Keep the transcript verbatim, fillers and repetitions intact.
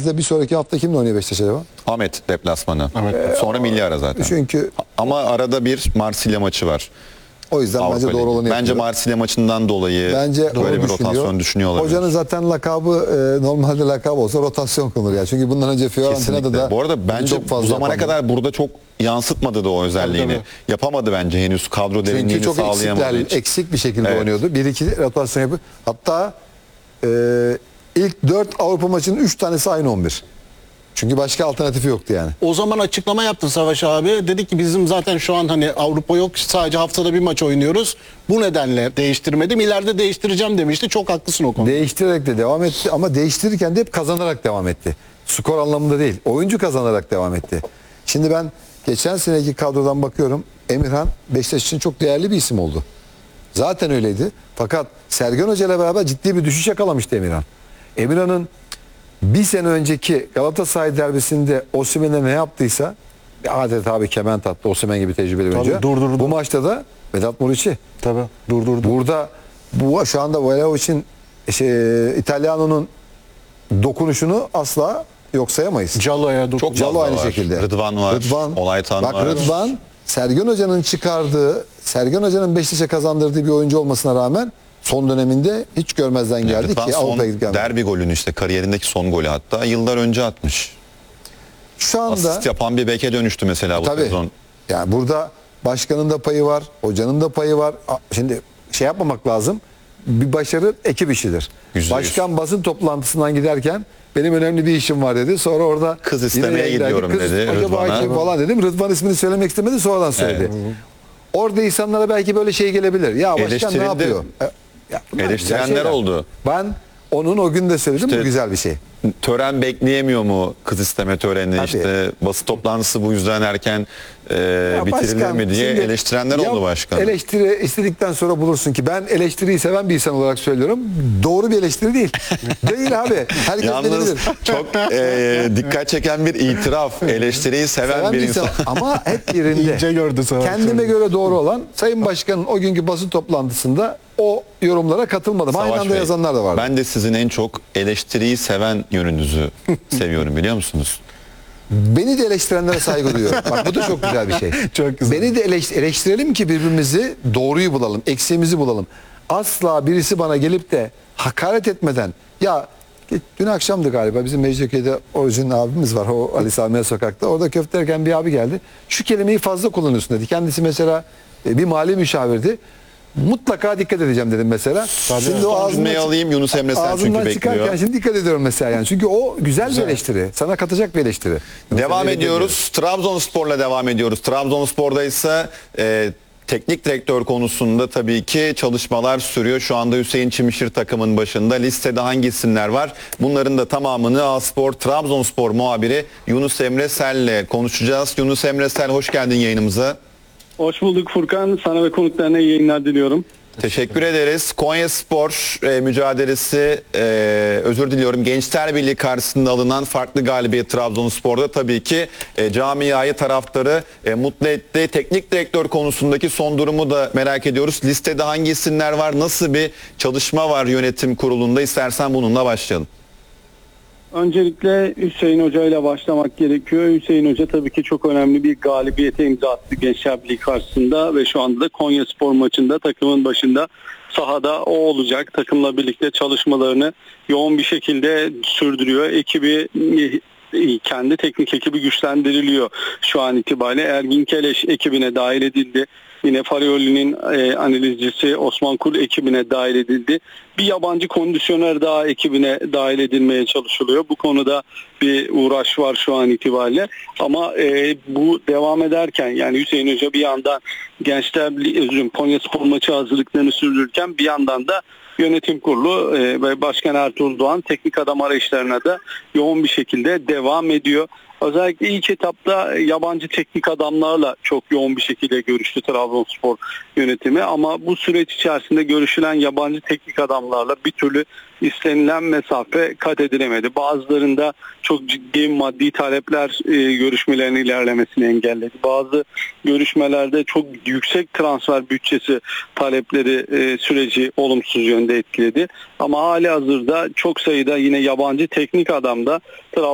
Cumartesi'de bir sonraki hafta kimle oynuyor Beşiktaş acaba? Ahmet deplasmanı. Evet. Sonra milli ara zaten. Çünkü Ama arada bir Marsilya maçı var. o yüzden Avrupa bence doğru Ligi. olanı Bence yapıyor. Marsilya maçından dolayı Bence böyle doğru bir rotasyon düşünüyor. düşünüyor olabilir. Hocanın zaten lakabı e, normalde lakabı olsa rotasyon konur ya. Çünkü bundan önce Fiorentina'da Kesinlikle. da Bu arada bence çok fazla bu zamana yapamadı. kadar burada çok yansıtmadı da o özelliğini. Tabii, Yapamadı bence henüz kadro Çünkü derinliğini çok sağlayamadığı eksikler, için. eksik bir şekilde Evet. oynuyordu. Bir iki rotasyon yapıyor. Hatta e, ilk dört Avrupa maçının üç tanesi aynı on bir. Çünkü başka alternatifi yoktu yani. O zaman açıklama yaptı Savaş abi. Dedi ki bizim zaten şu an hani Avrupa yok. Sadece haftada bir maç oynuyoruz. Bu nedenle değiştirmedim. İleride değiştireceğim demişti. Çok haklısın o konuda. Değiştirerek de devam etti ama değiştirirken de hep kazanarak devam etti. Skor anlamında değil. Oyuncu kazanarak devam etti. Şimdi ben geçen seneki kadrodan bakıyorum. Emirhan Beşiktaş için çok değerli bir isim oldu. Zaten öyleydi. Fakat Sergen Hoca ile beraber ciddi bir düşüş yakalamıştı Emirhan. Emirhan'ın bir sene önceki Galatasaray derbisinde Osimhen'e ne yaptıysa adeta bir kement attı Osimhen gibi tecrübeli bir Tabii, oyuncu. durdurdu. Bu maçta da Vedat Muriç'i. Tabii durdurdu. Burada bu şu anda Vlahovic'in şey, İtalyano'nun dokunuşunu asla yok sayamayız. Calo'ya dokun. Çok Calo fazla aynı var. şekilde. Rıdvan var, Olaytan bak var. Rıdvan, Sergen Hoca'nın çıkardığı, Sergen Hoca'nın Beşiktaş'a kazandırdığı bir oyuncu olmasına rağmen son döneminde hiç görmezden geldi Rıdvan ki son Avrupa'ya gidip gelmedi. derbi golünü işte kariyerindeki son golü hatta yıllar önce atmış. Şu anda Asist yapan bir beke dönüştü mesela bu tabii, sezon. yani burada başkanın da payı var, hocanın da payı var. A- Şimdi şey yapmamak lazım. Bir başarı ekip işidir. Yüzde yüz. Başkan basın toplantısından giderken benim önemli bir işim var dedi. Sonra orada Kız yine istemeye giderdi. gidiyorum Kız, dedi acaba Rıdvan'a. kim falan dedim. Rıdvan ismini söylemek istemedi, sonradan söyledi. Orada insanlara belki böyle şey gelebilir. Ya başkan ne Eleştirildi. yapıyor? E, ya bunlar Eleştirenler güzel şeyler. oldu. Ben onun o gün de söyledim, İşte- bu güzel bir şey. Tören bekleyemiyor mu kız isteme töreni, Tabii. işte basın toplantısı bu yüzden erken e, Ya bitirilir başkan, mi diye şimdi eleştirenler ya oldu başkan. Eleştiri istedikten sonra bulursun ki ben eleştiriyi seven bir insan olarak söylüyorum. Doğru bir eleştiri değil. Değil abi. Herkes beni Yalnız bilir. çok e, dikkat çeken bir itiraf. Eleştiriyi seven, Seven bir insan. Ama hep yerinde. İnce gördü sana. Kendime göre doğru olan Sayın Başkan'ın o günkü basın toplantısında o yorumlara katılmadım. Aynı Savaş anda Bey, yazanlar da vardı. Ben de sizin en çok eleştiriyi seven yönünüzü seviyorum, biliyor musunuz? Beni de eleştirenlere saygı duyuyorum. Bak bu da çok güzel bir şey. Çok güzel. Beni de eleş- eleştirelim ki birbirimizi doğruyu bulalım, eksiğimizi bulalım. Asla birisi bana gelip de hakaret etmeden ya dün akşamdı galiba bizim Mecidiyeköy'de Orjin abimiz var o Ali Sami Sokak'ta. Orada köfte yerken bir abi geldi. Şu kelimeyi fazla kullanıyorsun dedi. Kendisi mesela e, bir mali müşavirdi. Mutlaka dikkat edeceğim dedim mesela. Şimdi o Cümleyi ağzından, alayım, Yunus Emre sen ağzından çünkü çıkarken bekliyor. şimdi dikkat ediyorum mesela yani. Çünkü o güzel, Güzel. bir eleştiri. Sana katacak bir eleştiri. Devam Mesela ediyoruz. Trabzonspor'la devam ediyoruz. Trabzonspor'da ise e, teknik direktör konusunda tabii ki çalışmalar sürüyor. Şu anda Hüseyin Çimişir takımın başında. Listede hangi isimler var? Bunların da tamamını A-Spor Trabzonspor muhabiri Yunus Emre Sel'le konuşacağız. Yunus Emre Sel, hoş geldin yayınımıza. Hoş bulduk Furkan. Sana ve konuklarına iyi yayınlar diliyorum. Teşekkür ederiz. Konyaspor e, mücadelesi, e, özür diliyorum, Gençler Birliği karşısında alınan farklı galibiyet Trabzonspor'da tabii ki e, camiayı, taraftarı e, mutlu etti. Teknik direktör konusundaki son durumu da merak ediyoruz. Listede hangi isimler var? Nasıl bir çalışma var yönetim kurulunda? İstersen bununla başlayalım. Öncelikle Hüseyin Hoca ile başlamak gerekiyor. Hüseyin Hoca tabii ki çok önemli bir galibiyete imza attı Gençler Birliği karşısında ve şu anda da Konyaspor maçında takımın başında sahada o olacak. Takımla birlikte çalışmalarını yoğun bir şekilde sürdürüyor. Ekibi kendi teknik ekibi güçlendiriliyor şu an itibariyle. Ergin Keleş ekibine dahil edildi. Yine Farioli'nin e, analizcisi Osman Kul ekibine dahil edildi. Bir yabancı kondisyoner daha ekibine dahil edilmeye çalışılıyor. Bu konuda bir uğraş var şu an itibariyle. Ama e, bu devam ederken yani Hüseyin Hoca bir yandan Gençler Birliği Konyaspor maçı hazırlıklarını sürdürürken bir yandan da yönetim kurulu e, ve Başkan Ertuğrul Doğan teknik adam arayışlarına da yoğun bir şekilde devam ediyor. Özellikle ilk etapta yabancı teknik adamlarla çok yoğun bir şekilde görüştü Trabzonspor yönetimi ama bu süreç içerisinde görüşülen yabancı teknik adamlarla bir türlü istenilen mesafe kat edilemedi. Bazılarında çok ciddi maddi talepler e, görüşmelerin ilerlemesini engelledi. Bazı görüşmelerde çok yüksek transfer bütçesi talepleri e, süreci olumsuz yönde etkiledi. Ama hali hazırda çok sayıda yine yabancı teknik adam da